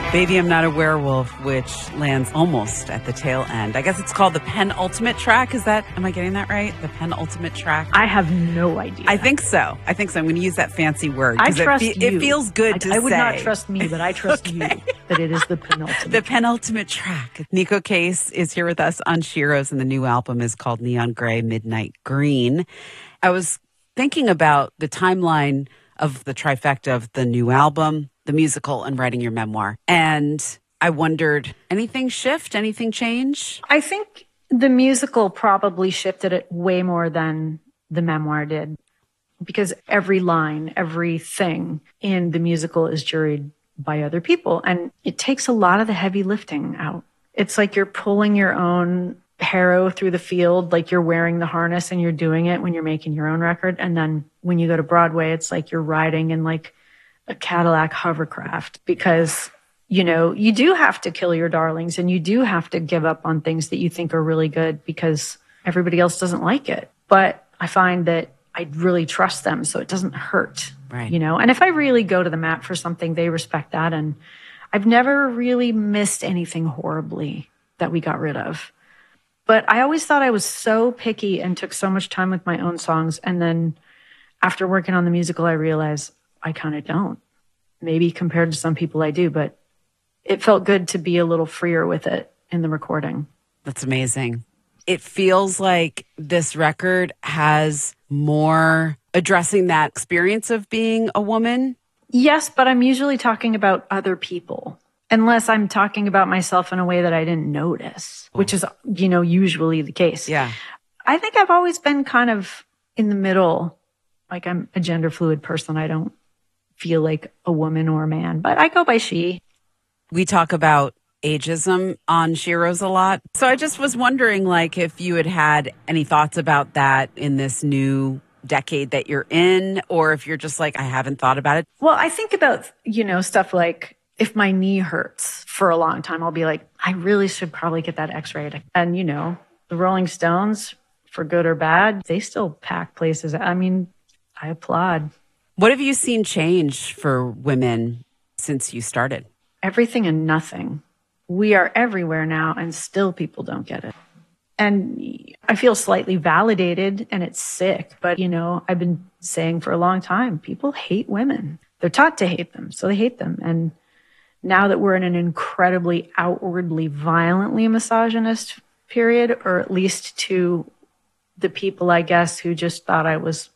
Baby, I'm Not a Werewolf, which lands almost at the tail end. I guess it's called the penultimate track. Am I getting that right? The penultimate track? I have no idea. I think so. I'm going to use that fancy word. I trust you. It feels good to say. I would not trust me, but I trust you that it is the penultimate. The penultimate track. Neko Case is here with us on Sheroes, and the new album is called Neon Gray, Midnight Green. I was thinking about the timeline of the trifecta of the new album, the musical, and writing your memoir. And I wondered, anything shift? Anything change? I think the musical probably shifted it way more than the memoir did. Because every line, everything in the musical is juried by other people. And it takes a lot of the heavy lifting out. It's like you're pulling your own harrow through the field, like you're wearing the harness and you're doing it when you're making your own record. And then when you go to Broadway, it's like you're riding in like a Cadillac hovercraft, because, you know, you do have to kill your darlings and you do have to give up on things that you think are really good because everybody else doesn't like it. But I find that I really trust them, so it doesn't hurt, right? You know, and if I really go to the mat for something, they respect that. And I've never really missed anything horribly that we got rid of. But I always thought I was so picky and took so much time with my own songs. And then after working on the musical, I realized I kind of don't. Maybe compared to some people I do, but it felt good to be a little freer with it in the recording. That's amazing. It feels like this record has more addressing that experience of being a woman. Yes, but I'm usually talking about other people. Unless I'm talking about myself in a way that I didn't notice, which is, you know, usually the case. Yeah. I think I've always been kind of in the middle. Like, I'm a gender fluid person. I don't feel like a woman or a man, but I go by she. We talk about ageism on Sheroes a lot. So I just was wondering, like, if you had any thoughts about that in this new decade that you're in, or if you're just like, I haven't thought about it. Well, I think about, you know, stuff like, if my knee hurts for a long time, I'll be like, I really should probably get that x-rayed. And, you know, the Rolling Stones, for good or bad, they still pack places. I mean, I applaud. What have you seen change for women since you started? Everything and nothing. We are everywhere now, and still people don't get it. And I feel slightly validated, and it's sick. But, you know, I've been saying for a long time, people hate women. They're taught to hate them, so they hate them. And now that we're in an incredibly outwardly, violently misogynist period, or at least to the people, I guess, who just thought I was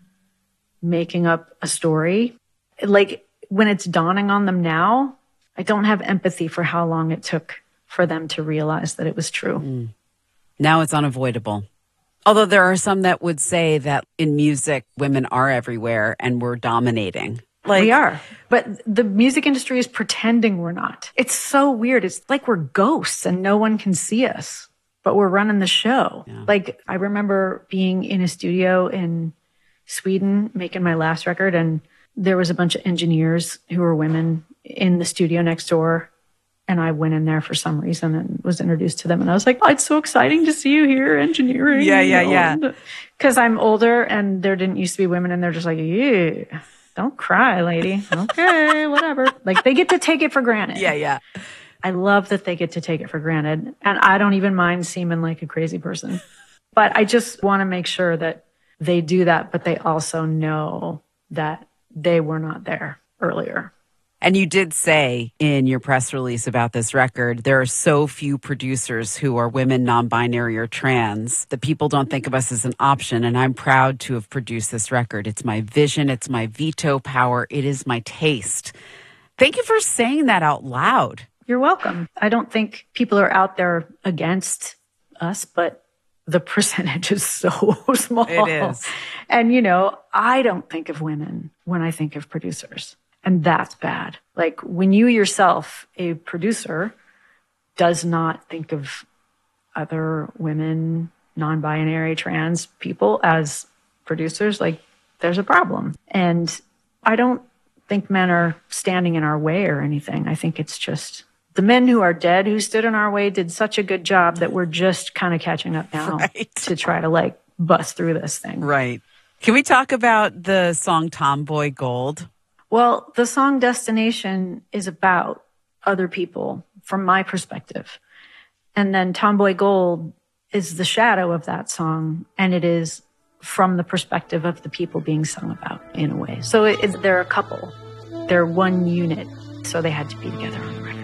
making up a story, like when it's dawning on them now, I don't have empathy for how long it took for them to realize that it was true. Now it's unavoidable. Although there are some that would say that in music, women are everywhere and we're dominating. We are. But the music industry is pretending we're not. It's so weird. It's like we're ghosts and no one can see us, but we're running the show. Yeah. Like, I remember being in a studio in Sweden making my last record, and there was a bunch of engineers who were women in the studio next door. And I went in there for some reason and was introduced to them. And I was like, oh, it's so exciting to see you here engineering. Yeah. Because I'm older and there didn't used to be women, and they're just like, yeah. Don't cry, lady. Okay, whatever. Like, they get to take it for granted. Yeah. I love that they get to take it for granted. And I don't even mind seeming like a crazy person. But I just want to make sure that they do that, but they also know that they were not there earlier. And you did say in your press release about this record, there are so few producers who are women, non-binary, or trans that people don't think of us as an option. And I'm proud to have produced this record. It's my vision. It's my veto power. It is my taste. Thank you for saying that out loud. You're welcome. I don't think people are out there against us, but the percentage is so small. It is. And, you know, I don't think of women when I think of producers. And that's bad. Like, when you yourself, a producer, does not think of other women, non-binary, trans people as producers, like, there's a problem. And I don't think men are standing in our way or anything. I think it's just the men who are dead who stood in our way did such a good job that we're just kind of catching up now to try to, like, bust through this thing. Right. Can we talk about the song Tomboy Gold? Well, the song Destination is about other people from my perspective. And then Tomboy Gold is the shadow of that song, and it is from the perspective of the people being sung about in a way. So they're a couple. They're one unit, so they had to be together on the record.